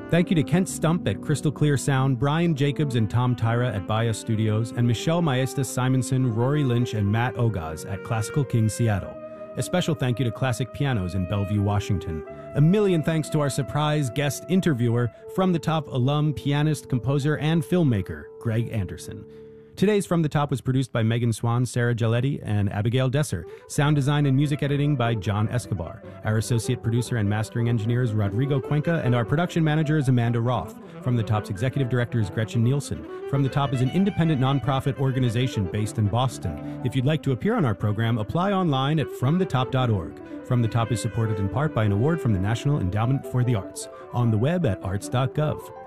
Thank you to Kent Stump at Crystal Clear Sound, Brian Jacobs and Tom Tyra at Baya Studios, and Michelle Maestas Simonson, Rory Lynch, and Matt Ogaz at Classical King Seattle. A special thank you to Classic Pianos in Bellevue, Washington. A million thanks to our surprise guest interviewer, From the Top alum, pianist, composer, and filmmaker, Greg Anderson. Today's From the Top was produced by Megan Swan, Sarah Giletti, and Abigail Desser. Sound design and music editing by John Escobar. Our associate producer and mastering engineer is Rodrigo Cuenca, and our production manager is Amanda Roth. From the Top's executive director is Gretchen Nielsen. From the Top is an independent nonprofit organization based in Boston. If you'd like to appear on our program, apply online at fromthetop.org. From the Top is supported in part by an award from the National Endowment for the Arts. On the web at arts.gov.